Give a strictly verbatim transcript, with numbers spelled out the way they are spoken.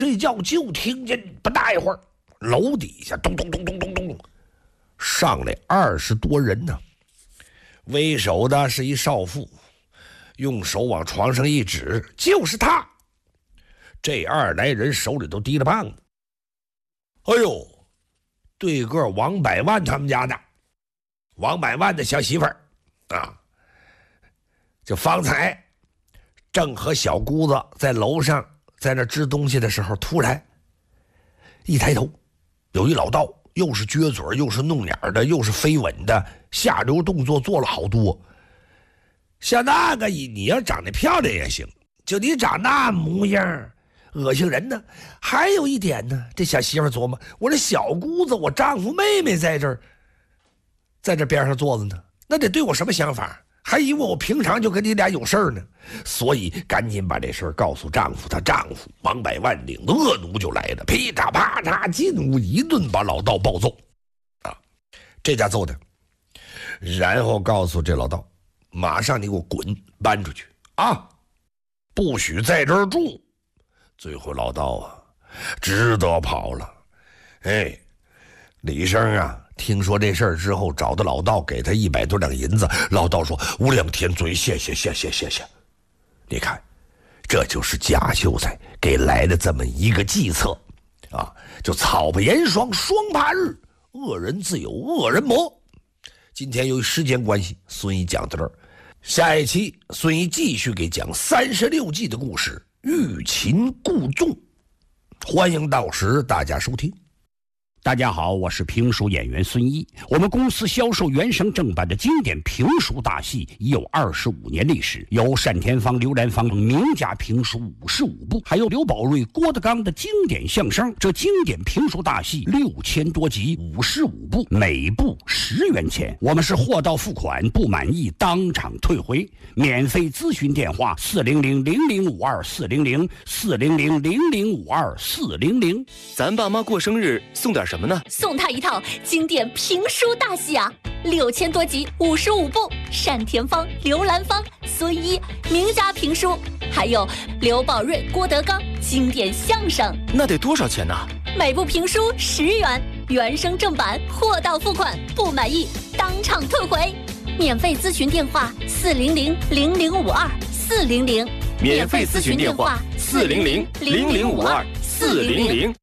睡觉，就听见不大一会儿，楼底下咚咚咚咚咚咚咚上来二十多人呢。为首的是一少妇，用手往床上一指，就是他。这二来人手里都提了棒子。哎呦，对个王百万他们家的王百万的小媳妇儿啊，就方才正和小姑子在楼上在那支东西的时候，突然一抬头，有一老道，又是撅嘴又是弄眼的，又是飞吻的，下流动作做了好多。像那个你要长得漂亮也行，就你长那模样恶心人呢。还有一点呢，这小媳妇琢磨，我这小姑子，我丈夫妹妹在这儿在这边上坐着呢，那得对我什么想法？还以为我平常就跟你俩有事儿呢。所以赶紧把这事儿告诉丈夫。她丈夫王百万领着恶奴就来了，噼嚓啪嚓进屋一顿把老道暴揍啊，这家揍的，然后告诉这老道，马上你给我滚，搬出去啊，不许在这儿住。最后老道啊只得跑了。哎，李生啊听说这事儿之后，找到老道，给他一百多两银子。老道说：“无量天尊，谢谢谢谢谢谢。”你看，这就是贾秀才给来的这么一个计策啊！就草拔言霜，霜怕日，恶人自有恶人磨。今天由于时间关系，孙毅讲到这儿，下一期孙毅继续给讲三十六计的故事，欲擒故纵。欢迎到时大家收听。 大家好，我是评书演员孙一。我们公司销售原声正版的经典评书大戏已有二十五年历史，有单田芳、刘兰芳名家评书五十五部，还有刘宝瑞、郭德纲的经典相声。这经典评书大戏六千多集，五十五部，每部十元钱。我们是货到付款，不满意当场退回。免费咨询电话：四零零零零五二四零零四零零零零五二四零零。 咱爸妈过生日送点什么呢？ 送他一套经典评书大戏啊，六千多集，五十五部，单田芳、刘兰芳、孙一名家评书，还有刘宝瑞、郭德纲经典相声。 那得多少钱呢？ 每部评书十元，原声正版，货到付款，不满意当场退回。免费咨询电话：四零零零零五二四零零。 免费咨询电话：四零零零零五二四零零。